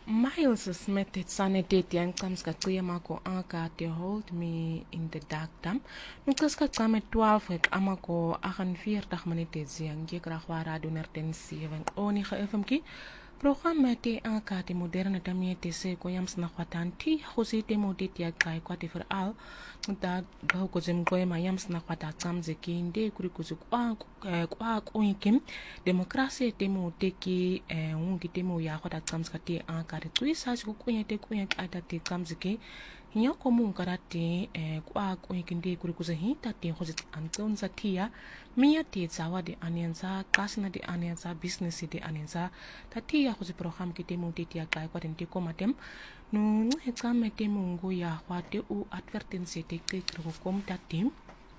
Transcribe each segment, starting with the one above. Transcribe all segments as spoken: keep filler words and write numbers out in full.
Miles Smith het saneteti yancamsikaciya mako aka te hold me in the dark dam. Nukaska came twaalf het amako achtenveertig minute ziyang jekrachwa radio nerten zeven. Oni ge F M ki. Programma te aka te moderne tamie te se ko yams na kwatan ti khosi te modit ya kai kwati veral da ba ko zem ko ma yams na kwata tsamze ki inde kuri ko zu kwa kwa ko yikim demokrasi te mo te ki ungi te mo ya kwata tsamska te aka te tuisa ko ko yete ko yete ata te tsamze ki nya ko mun karate kwa ko yikim de kuri ko ze hita te khosi anton zatia mia te tsawa de anenza kasna de anenza business de anenza tatia go se program ke temo te tia kai kwa tente ko matem no e tsame temo ngo ya kwa te u advertensie te ke ko kom ta tim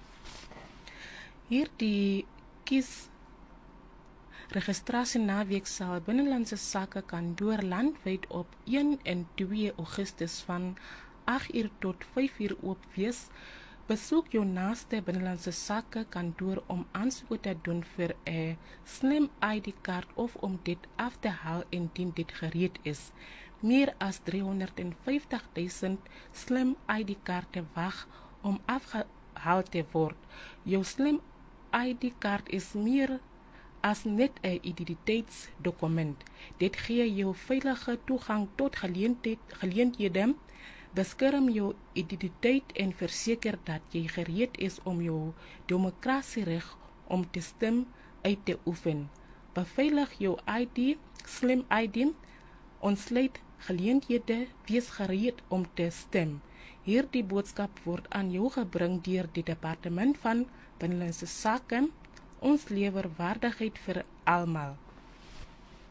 hier die kies registrasie naweek sal binnelandse sake kan deur landwyd op een en twee Augustus van agt uur tot vyf uur oop wees. Besoek jou naaste binnelandse sake kantoor om aansoek te doen vir 'n slim I D kaart of om dit af te haal indien dit gereed is. Meer as driehonderdvyftig duisend slim I D kaarte wag om afgehaal te word. Jou slim I D kaart is meer as net 'n identiteitsdokument. Dit gee jou veilige toegang tot geleentheid, geleenthede, beskerm jou identiteit en verseker dat jy gereed is om jou demokrasiereg om te stem uit te oefen. Beveilig jou I D, slim I D, ontsluit geleenthede, wees gereed om te stem. Hierdie boodskap word aan jou gebring deur die Departement van Binnelandse Sake. Ons lewer waardigheid vir almal.